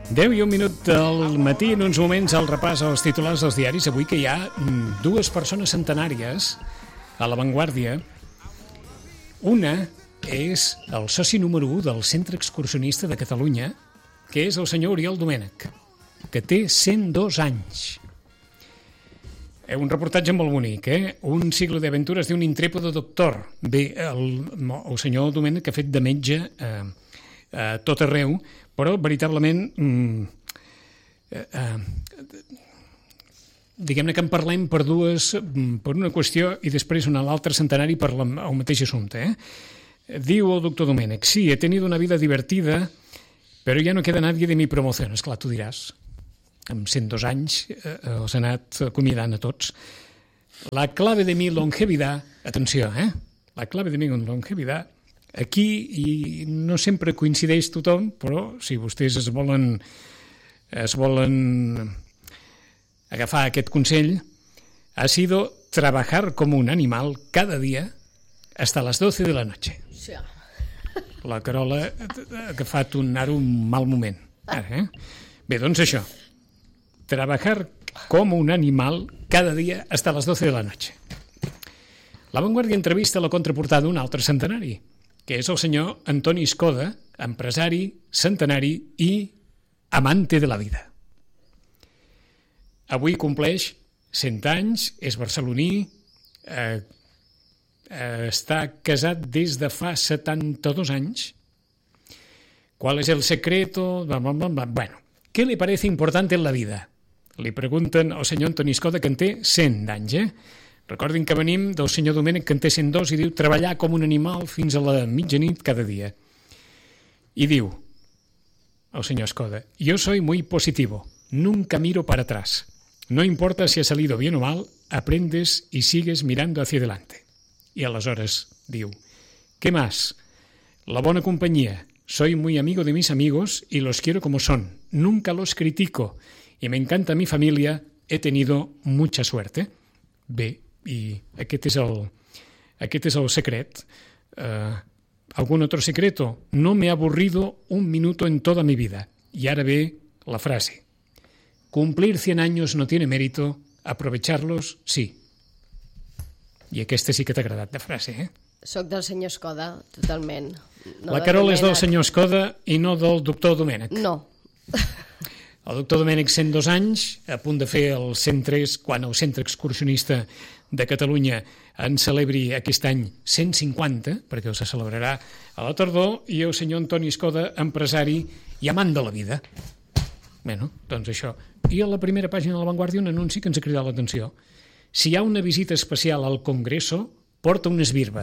10 i un minut del matí, en uns moments el repàs als titulars dels diaris. Avui que hi ha dues persones centenàries a l'avantguàrdia. Una és el soci número 1 del Centre Excursionista de Catalunya, que és el senyor Oriol Domènech, que té 102 anys. Un reportatge molt bonic, Un ciclo de aventuras de un intrépido doctor. Bé, el senyor Domènech ha fet de metge a tot arreu, però veritablement diguem-ne que en parlem per una qüestió i després l'altre centenari per el mateix assumpte. Diu el doctor Domènech: sí, he tenido una vida divertida, però ja no queda nadie de mi promoción. Esclar, tu diràs, amb 102 anys els ha anat acomiadant a tots. La clave de mi longevidad, atenció, la clave de mi longevidad, aquí, i no sempre coincideix tothom, però si vostès es volen agafar aquest consell, ha sido trabajar como un animal cada día hasta las 12 de la noche. Sí. La Carola ha agafat un mal moment. Bé, doncs això. Trabajar como un animal cada día hasta las 12 de la noche. La Vanguardia entrevista a la contraportada un altre centenari, que és el senyor Antoni Escoda, empresari, centenari i amante de la vida. Avui compleix 100 anys, és barceloní, està casat des de fa 72 anys. ¿Cuál es el secreto? Bueno, ¿qué le parece importante en la vida? Li pregunten al senyor Antoni Escoda, que en té 100 anys, Recordin que venim del senyor Domènech, que en té 102, i diu treballar com un animal fins a la mitjanit cada dia. I diu el senyor Escoda: yo soy muy positivo, nunca miro para atrás. No importa si ha salido bien o mal, aprendes y sigues mirando hacia adelante. I aleshores diu: ¿qué más? La bona compañía. Soy muy amigo de mis amigos y los quiero como son. Nunca los critico y me encanta mi familia. He tenido mucha suerte. Bé, i aquest és el secret. ¿Algún otro secreto? No me he aburrido un minuto en toda mi vida. Y ahora ve la frase: cumplir 100 años no tiene mérito, aprovecharlos sí. I aquesta sí que t'ha agradat de frase, Soc del senyor Escoda, totalment. No, la Carola és del senyor Escoda i no del doctor Domènech. No. El doctor Domènech, 102 anys, a punt de fer el 103, quan el Centre Excursionista de Catalunya en celebri aquest any 150, perquè se celebrarà a la tardor, i el senyor Antoni Escoda, empresari i amant de la vida. Bé, doncs això. I a la primera pàgina de La Vanguardia un anunci que ens ha cridat l'atenció. Si hi ha una visita especial al Congreso, porta una esbirba.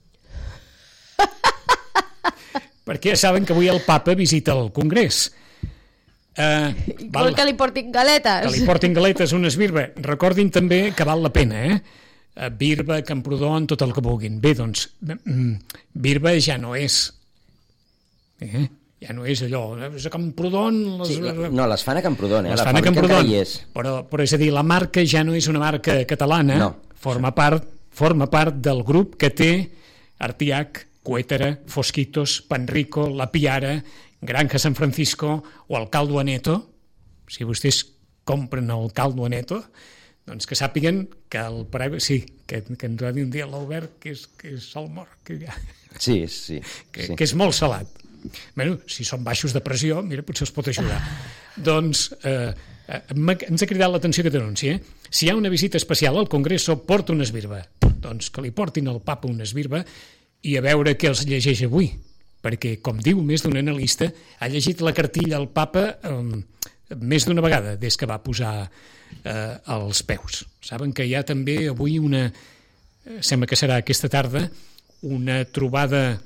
Perquè ja saben que avui el papa visita el Congrés. Vol que li portin galetes. Que li portin galetes, una esbirba. Recordin també que val la pena, Birba, Camprodon, tot el que vulguin. Bé, doncs, Birba ja no és. Ja no és allò. És a Camprodon... No, les fan a Camprodon, Les fan a Camprodon. Però és a dir, la marca ja no és una marca catalana. No. Forma part del grup que té Artiach, Cuétara, Fosquitos, Panrico, La Piara, Granja San Francisco o el Caldo Aneto. Si vostès compren el Caldo Aneto, doncs que sàpiguen que el preu... Sí, que ens va dir un dia l'Albert que és salmor. Sí. Que és molt salat. Bé, si són baixos de pressió, mira, potser els pot ajudar. Doncs ens ha cridat l'atenció aquest anunci, Si hi ha una visita especial al Congreso, porta una esbirba. Doncs que li portin al papa una esbirba i a veure què els llegeix avui. Perquè, com diu més d'un analista, ha llegit la cartilla al papa més d'una vegada des que va posar els peus. Saben que hi ha també avui sembla que serà aquesta tarda, una trobada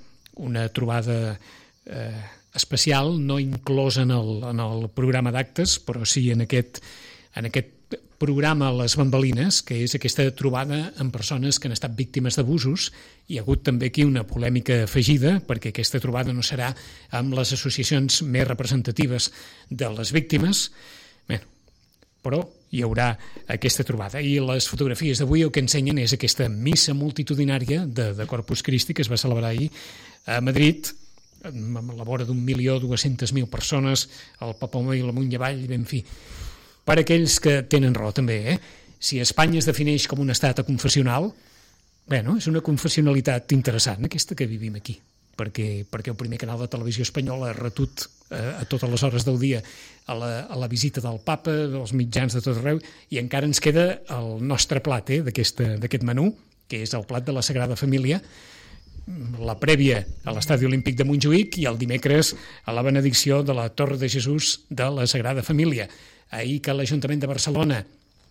especial, no inclosa en el programa d'actes, però sí en aquest programa Les Bambalines, que és aquesta trobada amb persones que han estat víctimes d'abusos. Hi ha hagut també aquí una polèmica afegida, perquè aquesta trobada no serà amb les associacions més representatives de les víctimes. Bé, però hi haurà aquesta trobada. I les fotografies d'avui el que ensenyen és aquesta missa multitudinària de Corpus Christi que es va celebrar ahir a Madrid, amb la vora d'1.200.000 persones, el Papamòbil amunt i avall, en fi, per aquells que tenen raó també, Si Espanya es defineix com un estat aconfessional, bueno, és una confessionalitat interessant, aquesta que vivim aquí, perquè el primer canal de televisió espanyol ha retut a totes les hores del dia a la visita del papa, dels mitjans de tot arreu, i encara ens queda el nostre plat d'aquest menú, que és el plat de la Sagrada Família, la prèvia a l'Estadi Olímpic de Montjuïc i el dimecres a la benedicció de la Torre de Jesús de la Sagrada Família. Ahir que l'Ajuntament de Barcelona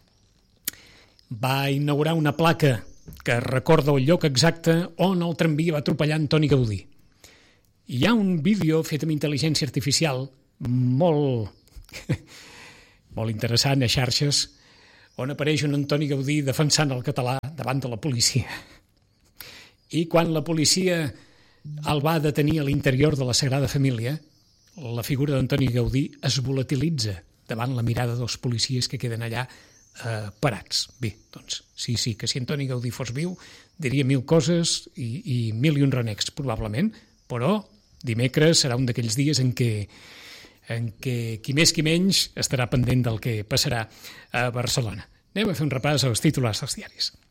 va inaugurar una placa que recorda el lloc exacte on el tramvia va atropellar Antoni Gaudí. Hi ha un vídeo fet amb intel·ligència artificial molt interessant a xarxes on apareix un Antoni Gaudí defensant el català davant de la policia. I quan la policia el va detenir a l'interior de la Sagrada Família, la figura d'Antoni Gaudí es volatilitza davant la mirada dels policies que queden allà parats. Bé, doncs, sí, que si Antoni Gaudí fos viu diria 1.000 coses i 1.000 renecs, probablement, però dimecres serà un d'aquells dies en què qui més qui menys estarà pendent del que passarà a Barcelona. Anem a fer un repàs als titulars dels diaris.